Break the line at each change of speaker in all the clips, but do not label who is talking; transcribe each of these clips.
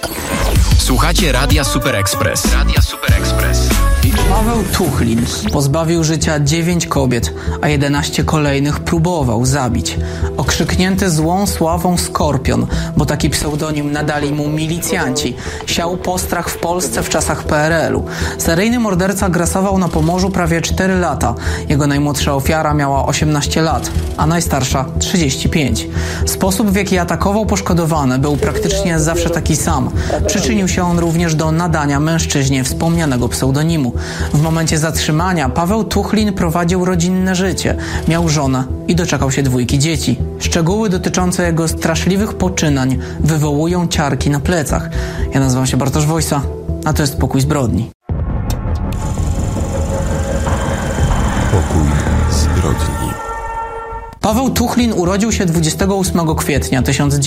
Słuchacie Radia Super Express.
Paweł Tuchlin pozbawił życia 9 kobiet, a 11 kolejnych próbował zabić. Okrzyknięty złą sławą Skorpion, bo taki pseudonim nadali mu milicjanci, siał postrach w Polsce w czasach PRL-u. Seryjny morderca grasował na Pomorzu prawie 4 lata. Jego najmłodsza ofiara miała 18 lat, a najstarsza 35. Sposób, w jaki atakował poszkodowane, był praktycznie zawsze taki sam. Przyczynił się on również do nadania mężczyźnie wspomnianego pseudonimu. W momencie zatrzymania Paweł Tuchlin prowadził rodzinne życie. Miał żonę i doczekał się 2 dzieci. Szczegóły dotyczące jego straszliwych poczynań wywołują ciarki na plecach. Ja nazywam się Bartosz Wojsa, a to jest Pokój Zbrodni.
Pokój Zbrodni.
Paweł Tuchlin urodził się 28 kwietnia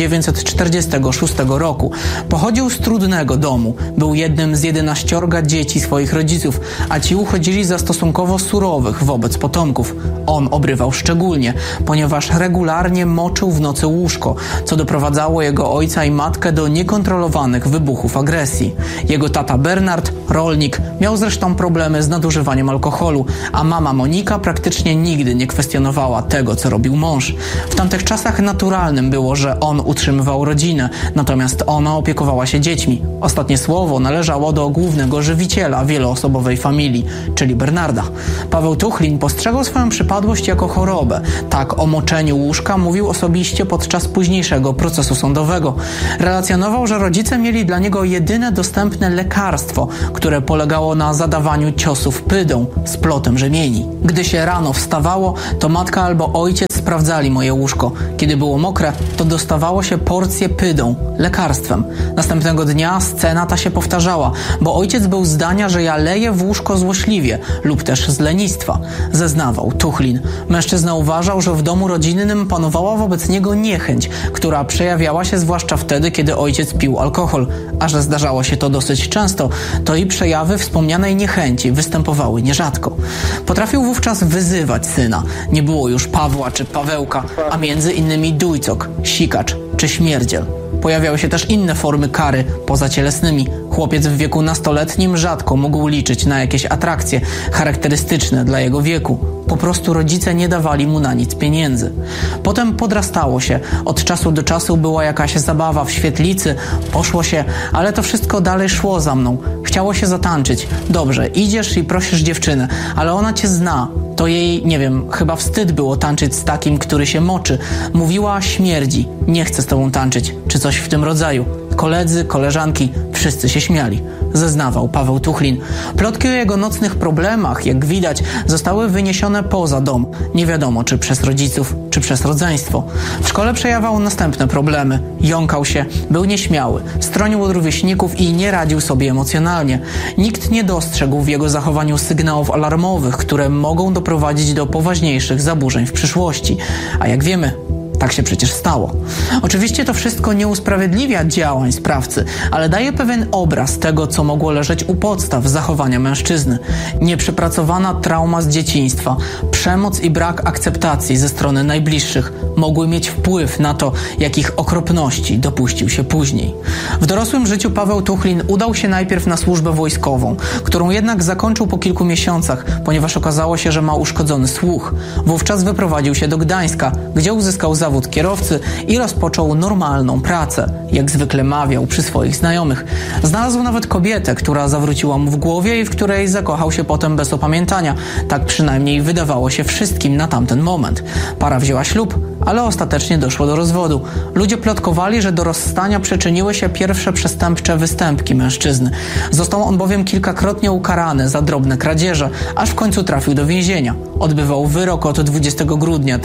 1946 roku. Pochodził z trudnego domu. Był jednym z 11 dzieci swoich rodziców, a ci uchodzili za stosunkowo surowych wobec potomków. On obrywał szczególnie, ponieważ regularnie moczył w nocy łóżko, co doprowadzało jego ojca i matkę do niekontrolowanych wybuchów agresji. Jego tata Bernard, rolnik, miał zresztą problemy z nadużywaniem alkoholu, a mama Monika praktycznie nigdy nie kwestionowała tego, co robił mąż. W tamtych czasach naturalnym było, że on utrzymywał rodzinę, natomiast ona opiekowała się dziećmi. Ostatnie słowo należało do głównego żywiciela wieloosobowej familii, czyli Bernarda. Paweł Tuchlin postrzegał swoją przypadłość jako chorobę. Tak o moczeniu łóżka mówił osobiście podczas późniejszego procesu sądowego. Relacjonował, że rodzice mieli dla niego jedyne dostępne lekarstwo, które polegało na zadawaniu ciosów pydą z plotem rzemieni. Gdy się rano wstawało, to matka albo ojciec sprawdzali moje łóżko. Kiedy było mokre, to dostawało się porcję pydą, lekarstwem. Następnego dnia scena ta się powtarzała, bo ojciec był zdania, że ja leję w łóżko złośliwie lub też z lenistwa, zeznawał Tuchlin. Mężczyzna uważał, że w domu rodzinnym panowała wobec niego niechęć, która przejawiała się zwłaszcza wtedy, kiedy ojciec pił alkohol, a że zdarzało się to dosyć często, to i przejawy wspomnianej niechęci występowały nierzadko. Potrafił wówczas wyzywać syna. Nie było już Pawła czy Pawełka, a między innymi dujcok, sikacz czy śmierdziel. Pojawiały się też inne formy kary pozacielesnymi. Chłopiec w wieku nastoletnim rzadko mógł liczyć na jakieś atrakcje charakterystyczne dla jego wieku. Po prostu rodzice nie dawali mu na nic pieniędzy. Potem podrastało się. Od czasu do czasu była jakaś zabawa w świetlicy, poszło się, ale to wszystko dalej szło za mną. Chciało się zatańczyć. Dobrze, idziesz i prosisz dziewczynę, ale ona cię zna. To jej, nie wiem, chyba wstyd było tańczyć z takim, który się moczy. Mówiła, śmierdzi, nie chce z tobą tańczyć, czy coś w tym rodzaju. Koledzy, koleżanki, wszyscy się śmiali, zeznawał Paweł Tuchlin. Plotki o jego nocnych problemach, jak widać, zostały wyniesione poza dom. Nie wiadomo, czy przez rodziców, czy przez rodzeństwo. W szkole przejawiał następne problemy. Jąkał się, był nieśmiały, stronił od rówieśników i nie radził sobie emocjonalnie. Nikt nie dostrzegł w jego zachowaniu sygnałów alarmowych, które mogą doprowadzić do poważniejszych zaburzeń w przyszłości. A jak wiemy, tak się przecież stało. Oczywiście to wszystko nie usprawiedliwia działań sprawcy, ale daje pewien obraz tego, co mogło leżeć u podstaw zachowania mężczyzny. Nieprzepracowana trauma z dzieciństwa, przemoc i brak akceptacji ze strony najbliższych mogły mieć wpływ na to, jakich okropności dopuścił się później. W dorosłym życiu Paweł Tuchlin udał się najpierw na służbę wojskową, którą jednak zakończył po kilku miesiącach, ponieważ okazało się, że ma uszkodzony słuch. Wówczas wyprowadził się do Gdańska, gdzie uzyskał zawód kierowcy i rozpoczął normalną pracę. Jak zwykle mawiał przy swoich znajomych. Znalazł nawet kobietę, która zawróciła mu w głowie i w której zakochał się potem bez opamiętania. Tak przynajmniej wydawało się wszystkim na tamten moment. Para wzięła ślub, ale ostatecznie doszło do rozwodu. Ludzie plotkowali, że do rozstania przyczyniły się pierwsze przestępcze występki mężczyzny. Został on bowiem kilkakrotnie ukarany za drobne kradzieże, aż w końcu trafił do więzienia. Odbywał wyrok od 20 grudnia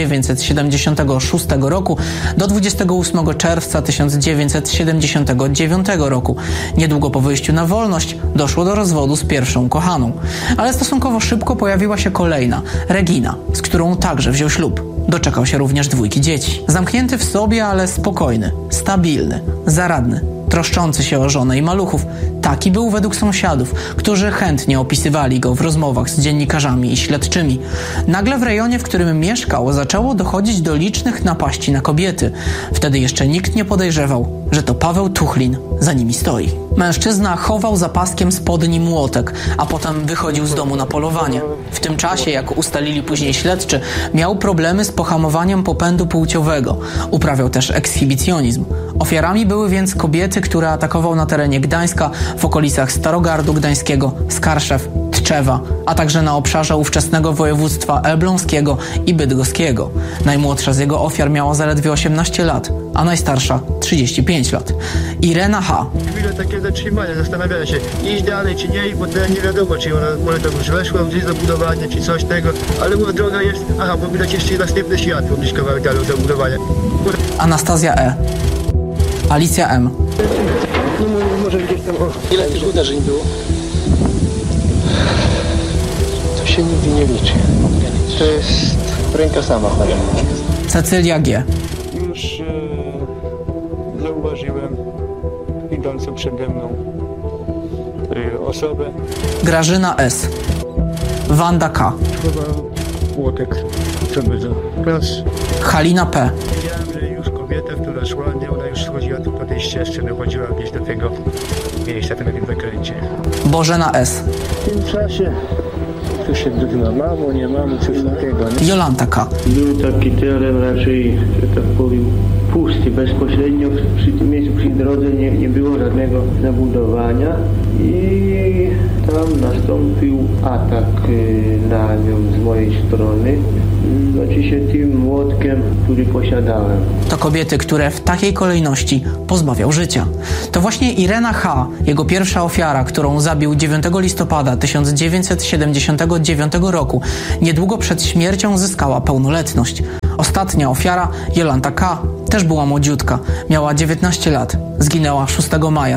1976 roku do 28 czerwca 1979 roku. Niedługo po wyjściu na wolność doszło do rozwodu z pierwszą kochaną. Ale stosunkowo szybko pojawiła się kolejna, Regina, z którą także wziął ślub. Doczekał się również 2 dzieci. Zamknięty w sobie, ale spokojny, stabilny, zaradny, troszczący się o żonę i maluchów. Taki był według sąsiadów, którzy chętnie opisywali go w rozmowach z dziennikarzami i śledczymi. Nagle w rejonie, w którym mieszkał, zaczęło dochodzić do licznych napaści na kobiety. Wtedy jeszcze nikt nie podejrzewał, że to Paweł Tuchlin za nimi stoi. Mężczyzna chował za paskiem spodni młotek, a potem wychodził z domu na polowanie. W tym czasie, jak ustalili później śledczy, miał problemy z pohamowaniem popędu płciowego. Uprawiał też ekshibicjonizm. Ofiarami były więc kobiety, które atakował na terenie Gdańska, w okolicach Starogardu Gdańskiego, Skarszew, Tczewa, a także na obszarze ówczesnego województwa elbląskiego i bydgoskiego. Najmłodsza z jego ofiar miała zaledwie 18 lat, a najstarsza 35 lat. Irena H.
Chwilę takie zatrzymania, zastanawiałem się, iść dalej czy nie, bo nie wiadomo, czy ona może to już weszła gdzieś zabudowanie, czy coś tego, ale mówię, droga jest, bo widać jeszcze następne światło, gdzieś kawałek dalej zabudowania.
Anastazja E. Alicja M.
No może gdzieś tam, ile tych uderzeń było? To się nigdy nie liczy. To jest ręka sama.
Cecylia G.
Już zauważyłem idącą przede mną osobę.
Grażyna S. Wanda K.
Chyba młotek. Co by to? Raz.
Halina P.
Widziałem, że już kobieta, która szła, ona już schodziła tu po tej ścieżce, dochodziła gdzieś do tego miejsca, tam na tym zakręcie.
Bożena S.
W tym czasie tu się dyma, mamo, nie mamo, coś takiego. Nie?
Jolanta K.
Był taki teren raczej, że tak powiem, pusty. Bezpośrednio przy tym miejscu, przy drodze nie było żadnego zabudowania i tam nastąpił atak na nią z mojej strony. Znaczy się tym młotkiem, który posiadałem.
To kobiety, które w takiej kolejności pozbawiał życia. To właśnie Irena H., jego pierwsza ofiara, którą zabił 9 listopada 1979 roku, niedługo przed śmiercią zyskała pełnoletność. Ostatnia ofiara, Jolanta K., też była młodziutka. Miała 19 lat. Zginęła 6 maja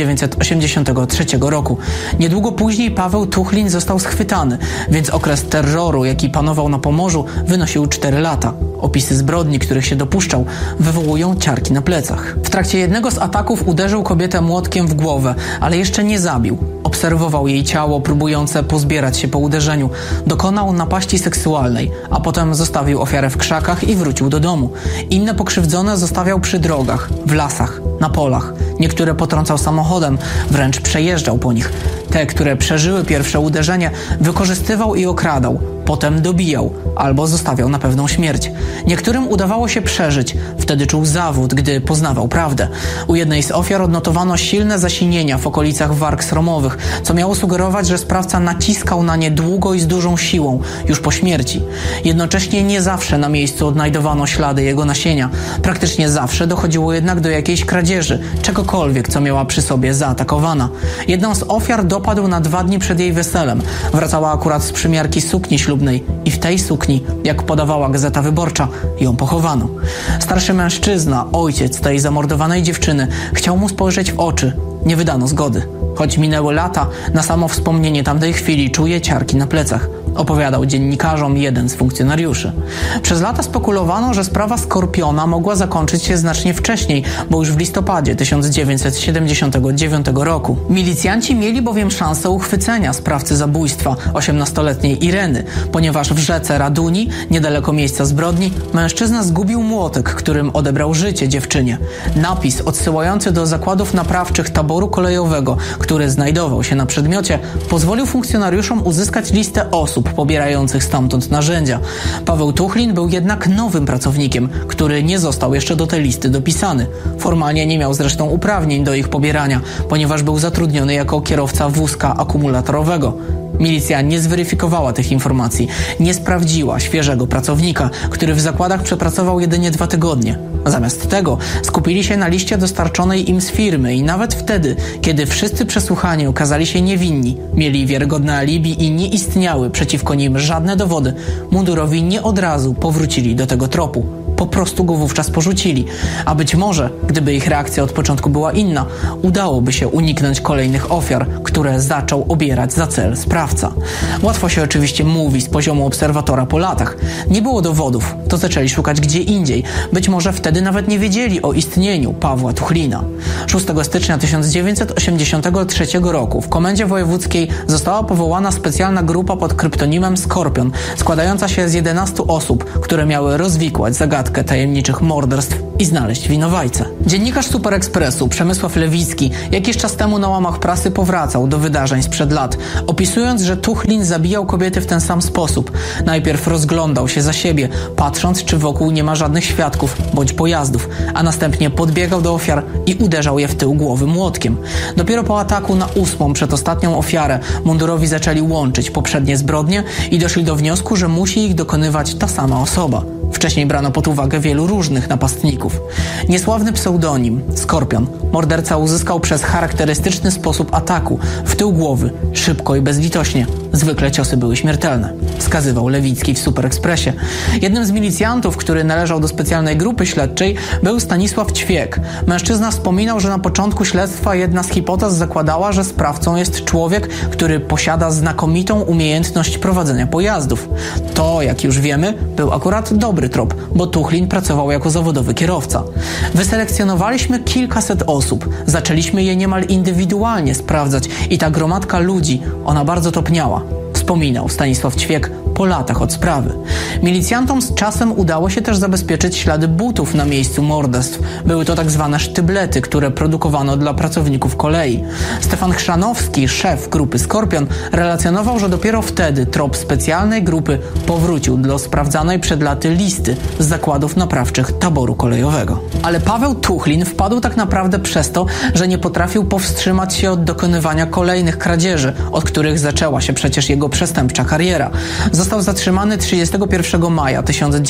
1983 roku. Niedługo później Paweł Tuchlin został schwytany, więc okres terroru, jaki panował na Pomorzu, wynosił 4 lata. Opisy zbrodni, których się dopuszczał, wywołują ciarki na plecach. W trakcie jednego z ataków uderzył kobietę młotkiem w głowę, ale jeszcze nie zabił. Obserwował jej ciało, próbujące pozbierać się po uderzeniu. Dokonał napaści seksualnej, a potem zostawił ofiarę w krzakach i wrócił do domu. Inne pokrzywdzone zostawiał przy drogach, w lasach, na polach. Niektóre potrącał samochodem, wręcz przejeżdżał po nich. Te, które przeżyły pierwsze uderzenie, wykorzystywał i okradał. Potem dobijał albo zostawiał na pewną śmierć. Niektórym udawało się przeżyć. Wtedy czuł zawód, gdy poznawał prawdę. U jednej z ofiar odnotowano silne zasinienia w okolicach warg sromowych, co miało sugerować, że sprawca naciskał na nie długo i z dużą siłą, już po śmierci. Jednocześnie nie zawsze na miejscu odnajdowano ślady jego nasienia. Praktycznie zawsze dochodziło jednak do jakiejś kradzieży, czegokolwiek, co miała przy sobie zaatakowana. Jedną z ofiar dopadł na 2 dni przed jej weselem. Wracała akurat z przymiarki sukni ślubnej i w tej sukni, jak podawała Gazeta Wyborcza, ją pochowano. Starszy mężczyzna, ojciec tej zamordowanej dziewczyny, chciał mu spojrzeć w oczy. Nie wydano zgody. Choć minęły lata, na samo wspomnienie tamtej chwili czuje ciarki na plecach. Opowiadał dziennikarzom jeden z funkcjonariuszy. Przez lata spekulowano, że sprawa Skorpiona mogła zakończyć się znacznie wcześniej, bo już w listopadzie 1979 roku. Milicjanci mieli bowiem szansę uchwycenia sprawcy zabójstwa 18-letniej Ireny, ponieważ w rzece Raduni, niedaleko miejsca zbrodni, mężczyzna zgubił młotek, którym odebrał życie dziewczynie. Napis odsyłający do zakładów naprawczych taboru kolejowego, który znajdował się na przedmiocie, pozwolił funkcjonariuszom uzyskać listę osób pobierających stamtąd narzędzia. Paweł Tuchlin był jednak nowym pracownikiem, który nie został jeszcze do tej listy dopisany. Formalnie nie miał zresztą uprawnień do ich pobierania, ponieważ był zatrudniony jako kierowca wózka akumulatorowego. Milicja nie zweryfikowała tych informacji, nie sprawdziła świeżego pracownika, który w zakładach przepracował jedynie 2 tygodnie. Zamiast tego skupili się na liście dostarczonej im z firmy i nawet wtedy, kiedy wszyscy przesłuchani okazali się niewinni, mieli wiarygodne alibi i nie istniały przeciwko nim żadne dowody, mundurowi nie od razu powrócili do tego tropu. Po prostu go wówczas porzucili, a być może, gdyby ich reakcja od początku była inna, udałoby się uniknąć kolejnych ofiar, które zaczął obierać za cel sprawca. Łatwo się oczywiście mówi z poziomu obserwatora po latach. Nie było dowodów, to zaczęli szukać gdzie indziej. Być może wtedy nawet nie wiedzieli o istnieniu Pawła Tuchlina. 6 stycznia 1983 roku w Komendzie Wojewódzkiej została powołana specjalna grupa pod kryptonimem Skorpion, składająca się z 11 osób, które miały rozwikłać zagadkę tajemniczych morderstw i znaleźć winowajcę. Dziennikarz Super Expressu Przemysław Lewicki jakiś czas temu na łamach prasy powracał do wydarzeń sprzed lat, opisując, że Tuchlin zabijał kobiety w ten sam sposób. Najpierw rozglądał się za siebie, patrząc, czy wokół nie ma żadnych świadków bądź pojazdów, a następnie podbiegał do ofiar i uderzał je w tył głowy młotkiem. Dopiero po ataku na 8. przedostatnią ofiarę mundurowi zaczęli łączyć poprzednie zbrodnie i doszli do wniosku, że musi ich dokonywać ta sama osoba. Wcześniej brano pod uwagę wielu różnych napastników. Niesławny pseudonim Skorpion morderca uzyskał przez charakterystyczny sposób ataku w tył głowy, szybko i bezlitośnie. Zwykle ciosy były śmiertelne, wskazywał Lewicki w Super Expressie. Jednym z milicjantów, który należał do specjalnej grupy śledczej, był Stanisław Ćwiek. Mężczyzna wspominał, że na początku śledztwa jedna z hipotez zakładała, że sprawcą jest człowiek, który posiada znakomitą umiejętność prowadzenia pojazdów. To, jak już wiemy, był akurat dobry trop, bo Tuchlin pracował jako zawodowy kierowca. Wyselekcjonowaliśmy kilkaset osób, zaczęliśmy je niemal indywidualnie sprawdzać i ta gromadka ludzi, ona bardzo topniała, wspominał Stanisław Ćwiek po latach od sprawy. Milicjantom z czasem udało się też zabezpieczyć ślady butów na miejscu morderstw. Były to tak zwane sztyblety, które produkowano dla pracowników kolei. Stefan Chrzanowski, szef grupy Skorpion, relacjonował, że dopiero wtedy trop specjalnej grupy powrócił do sprawdzanej przed laty listy z zakładów naprawczych taboru kolejowego. Ale Paweł Tuchlin wpadł tak naprawdę przez to, że nie potrafił powstrzymać się od dokonywania kolejnych kradzieży, od których zaczęła się przecież jego przestępcza kariera. Został zatrzymany 31 maja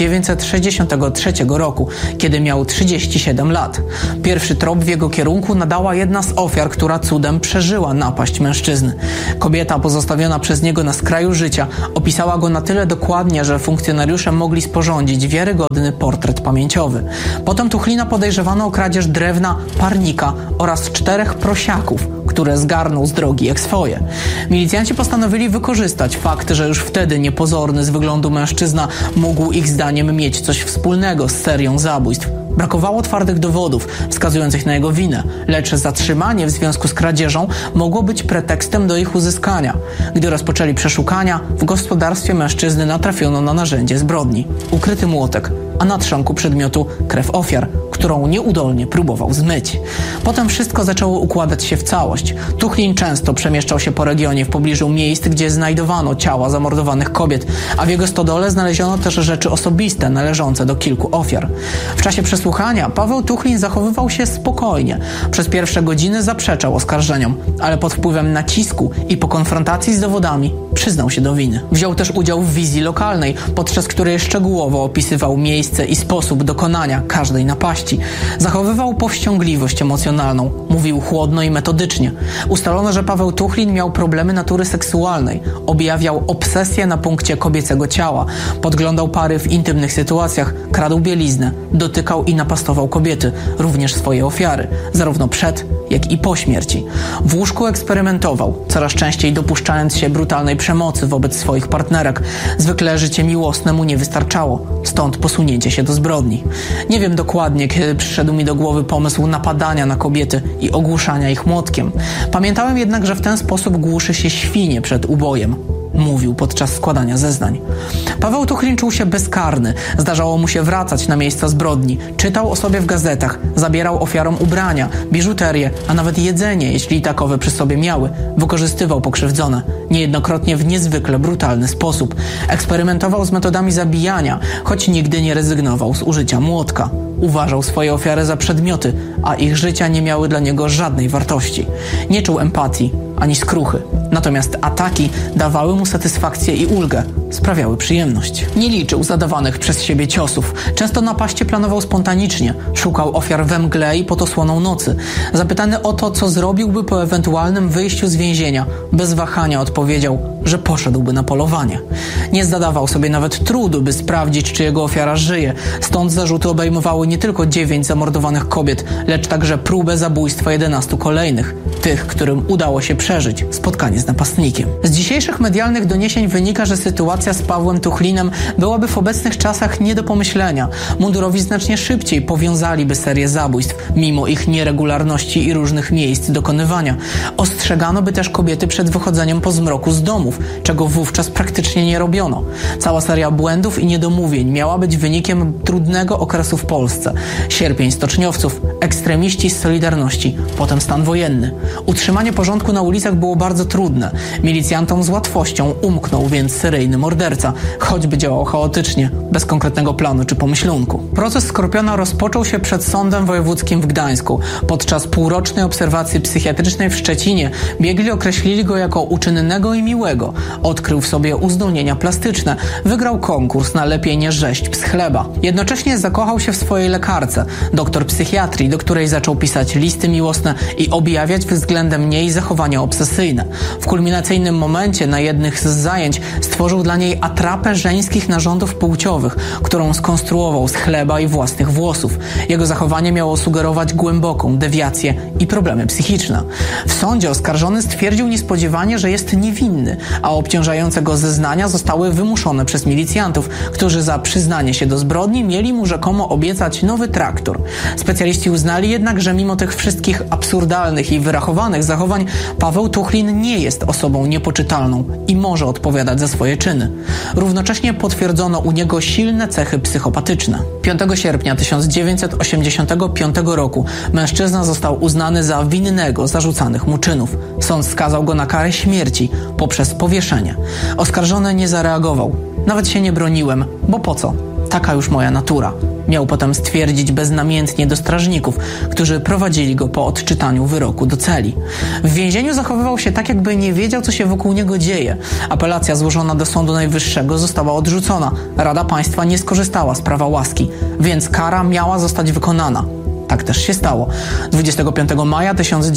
1963 roku, kiedy miał 37 lat. Pierwszy trop w jego kierunku nadała jedna z ofiar, która cudem przeżyła napaść mężczyzny. Kobieta pozostawiona przez niego na skraju życia opisała go na tyle dokładnie, że funkcjonariusze mogli sporządzić wiarygodny portret pamięciowy. Potem Tuchlina podejrzewano o kradzież drewna, parnika oraz 4 prosiaków, które zgarnął z drogi jak swoje. Milicjanci postanowili wykorzystać fakt, że już wtedy niepozorny z wyglądu mężczyzna mógł ich zdaniem mieć coś wspólnego z serią zabójstw. Brakowało twardych dowodów wskazujących na jego winę, lecz zatrzymanie w związku z kradzieżą mogło być pretekstem do ich uzyskania. Gdy rozpoczęli przeszukania, w gospodarstwie mężczyzny natrafiono na narzędzie zbrodni. Ukryty młotek, a na trzonku przedmiotu krew ofiar, którą nieudolnie próbował zmyć. Potem wszystko zaczęło układać się w całość. Tuchlin często przemieszczał się po regionie w pobliżu miejsc, gdzie znajdowano ciała zamordowanych kobiet, a w jego stodole znaleziono też rzeczy osobiste należące do kilku ofiar. W czasie przesłuchania Paweł Tuchlin zachowywał się spokojnie. Przez pierwsze godziny zaprzeczał oskarżeniom, ale pod wpływem nacisku i po konfrontacji z dowodami przyznał się do winy. Wziął też udział w wizji lokalnej, podczas której szczegółowo opisywał miejsce i sposób dokonania każdej napaści. Zachowywał powściągliwość emocjonalną, mówił chłodno i metodycznie. Ustalono, że Paweł Tuchlin miał problemy natury seksualnej, objawiał obsesję na punkcie kobiecego ciała, podglądał pary w intymnych sytuacjach, kradł bieliznę, dotykał i napastował kobiety, również swoje ofiary, zarówno przed, jak i po śmierci. W łóżku eksperymentował, coraz częściej dopuszczając się brutalnej przemocy wobec swoich partnerek. Zwykle życie miłosne mu nie wystarczało, stąd posunięcie się do zbrodni. Nie wiem dokładnie, kiedy przyszedł mi do głowy pomysł napadania na kobiety i ogłuszania ich młotkiem. Pamiętałem jednak, że w ten sposób głuszy się świnie przed ubojem, mówił podczas składania zeznań. Paweł Tuchlin czuł się bezkarny. Zdarzało mu się wracać na miejsca zbrodni. Czytał o sobie w gazetach. Zabierał ofiarom ubrania, biżuterię, a nawet jedzenie, jeśli takowe przy sobie miały. Wykorzystywał pokrzywdzone. Niejednokrotnie w niezwykle brutalny sposób. Eksperymentował z metodami zabijania, choć nigdy nie rezygnował z użycia młotka. Uważał swoje ofiary za przedmioty, a ich życia nie miały dla niego żadnej wartości. Nie czuł empatii, ani skruchy. Natomiast ataki dawały mu satysfakcję i ulgę, sprawiały przyjemność. Nie liczył zadawanych przez siebie ciosów. Często napaście planował spontanicznie. Szukał ofiar we mgle i pod osłoną nocy. Zapytany o to, co zrobiłby po ewentualnym wyjściu z więzienia, bez wahania odpowiedział, że poszedłby na polowanie. Nie zadawał sobie nawet trudu, by sprawdzić, czy jego ofiara żyje. Stąd zarzuty obejmowały nie tylko 9 zamordowanych kobiet, lecz także próbę zabójstwa 11 kolejnych. Tych, którym udało się przeżyć spotkanie z napastnikiem. Z dzisiejszych medialnych doniesień wynika, że sytuacja sytuacja z Pawłem Tuchlinem byłaby w obecnych czasach nie do pomyślenia. Mundurowi znacznie szybciej powiązaliby serię zabójstw, mimo ich nieregularności i różnych miejsc dokonywania. Ostrzegano by też kobiety przed wychodzeniem po zmroku z domów, czego wówczas praktycznie nie robiono. Cała seria błędów i niedomówień miała być wynikiem trudnego okresu w Polsce. Sierpień stoczniowców, ekstremiści z Solidarności, potem stan wojenny. Utrzymanie porządku na ulicach było bardzo trudne. Milicjantom z łatwością umknął więc seryjny morderca, choćby działał chaotycznie, bez konkretnego planu czy pomyślunku. Proces Skorpiona rozpoczął się przed Sądem Wojewódzkim w Gdańsku. Podczas półrocznej obserwacji psychiatrycznej w Szczecinie biegli określili go jako uczynnego i miłego. Odkrył w sobie uzdolnienia plastyczne. Wygrał konkurs na Lepiej nie rzeźb z chleba. Jednocześnie zakochał się w swojej lekarce, doktor psychiatrii, do której zaczął pisać listy miłosne i objawiać względem niej zachowania obsesyjne. W kulminacyjnym momencie na jednych z zajęć stworzył dla niej atrapę żeńskich narządów płciowych, którą skonstruował z chleba i własnych włosów. Jego zachowanie miało sugerować głęboką dewiację i problemy psychiczne. W sądzie oskarżony stwierdził niespodziewanie, że jest niewinny, a obciążające go zeznania zostały wymuszone przez milicjantów, którzy za przyznanie się do zbrodni mieli mu rzekomo obiecać nowy traktor. Specjaliści uznali jednak, że mimo tych wszystkich absurdalnych i wyrachowanych zachowań Paweł Tuchlin nie jest osobą niepoczytalną i może odpowiadać za swoje czyny. Równocześnie potwierdzono u niego silne cechy psychopatyczne. 5 sierpnia 1985 roku mężczyzna został uznany za winnego zarzucanych mu czynów. Sąd skazał go na karę śmierci poprzez powieszenie. Oskarżony nie zareagował. Nawet się nie broniłem, bo po co? Taka już moja natura. Miał potem stwierdzić beznamiętnie do strażników, którzy prowadzili go po odczytaniu wyroku do celi. W więzieniu zachowywał się tak, jakby nie wiedział, co się wokół niego dzieje. Apelacja złożona do Sądu Najwyższego została odrzucona. Rada Państwa nie skorzystała z prawa łaski, więc kara miała zostać wykonana. Tak też się stało. 25 maja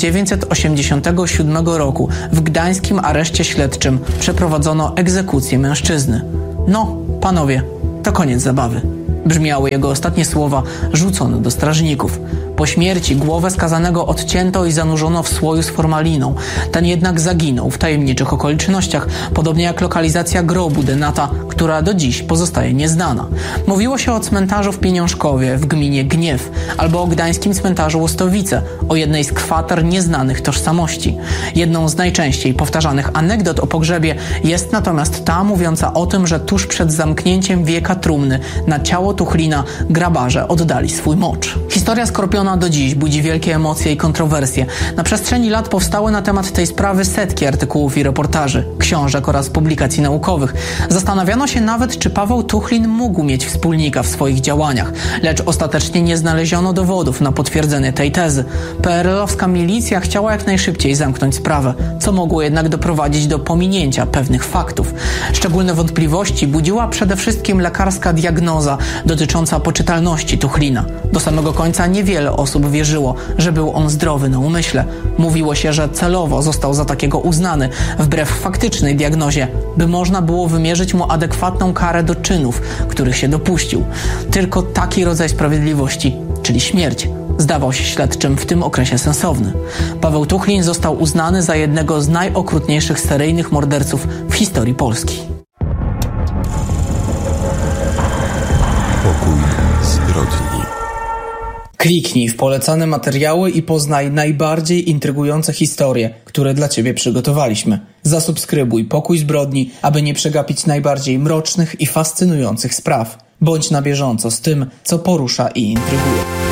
1987 roku w gdańskim areszcie śledczym przeprowadzono egzekucję mężczyzny. No, panowie, to koniec zabawy. Brzmiały jego ostatnie słowa rzucone do strażników. Po śmierci głowę skazanego odcięto i zanurzono w słoju z formaliną. Ten jednak zaginął w tajemniczych okolicznościach, podobnie jak lokalizacja grobu Denata, która do dziś pozostaje nieznana. Mówiło się o cmentarzu w Pieniążkowie w gminie Gniew albo o gdańskim cmentarzu Łostowice, o jednej z kwater nieznanych tożsamości. Jedną z najczęściej powtarzanych anegdot o pogrzebie jest natomiast ta mówiąca o tym, że tuż przed zamknięciem wieka trumny na ciało Tuchlina grabarze oddali swój mocz. Historia Skorpiona do dziś budzi wielkie emocje i kontrowersje. Na przestrzeni lat powstały na temat tej sprawy setki artykułów i reportaży, książek oraz publikacji naukowych. Zastanawiano się nawet, czy Paweł Tuchlin mógł mieć wspólnika w swoich działaniach, lecz ostatecznie nie znaleziono dowodów na potwierdzenie tej tezy. PRL-owska milicja chciała jak najszybciej zamknąć sprawę, co mogło jednak doprowadzić do pominięcia pewnych faktów. Szczególne wątpliwości budziła przede wszystkim lekarska diagnoza dotycząca poczytalności Tuchlina. Do samego końca niewiele osób wierzyło, że był on zdrowy na umyśle. Mówiło się, że celowo został za takiego uznany, wbrew faktycznej diagnozie, by można było wymierzyć mu adekwatną karę do czynów, których się dopuścił. Tylko taki rodzaj sprawiedliwości, czyli śmierć, zdawał się śledczym w tym okresie sensowny. Paweł Tuchlin został uznany za jednego z najokrutniejszych seryjnych morderców w historii Polski.
Pokój zbrodni.
Kliknij w polecane materiały i poznaj najbardziej intrygujące historie, które dla Ciebie przygotowaliśmy. Zasubskrybuj Pokój Zbrodni, aby nie przegapić najbardziej mrocznych i fascynujących spraw. Bądź na bieżąco z tym, co porusza i intryguje.